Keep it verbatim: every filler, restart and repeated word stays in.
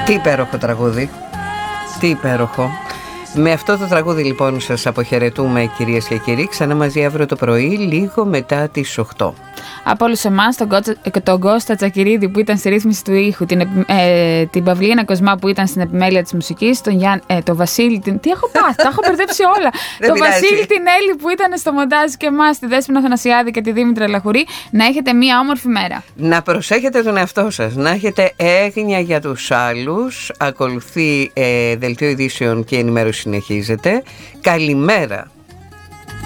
Τι υπέροχο τραγούδι. Τι υπέροχο. Με αυτό το τραγούδι λοιπόν σας αποχαιρετούμε, κυρίες και κύριοι. Ξανά μαζί αύριο το πρωί, λίγο μετά τις οκτώ. Από όλους εμάς, τον, τον Κώστα Τσακυρίδη που ήταν στη ρύθμιση του ήχου, την, ε, την Παυλίνα Κοσμά που ήταν στην επιμέλεια της μουσικής, τον, Γιάν, ε, τον Βασίλη, την, τι έχω πάθει, τα έχω μπερδέψει όλα. Τον Βασίλη την Έλλη που ήταν στο μοντάζ και εμάς, τη Δέσποινα Θανασιάδη και τη Δήμητρα Λαχουρή. Να έχετε μία όμορφη μέρα. Να προσέχετε τον εαυτό σας, να έχετε έγνοια για τους άλλους. Ακολουθεί ε, δελτίο ειδήσεων και η ενημέρωση συνεχίζεται. Καλημέρα.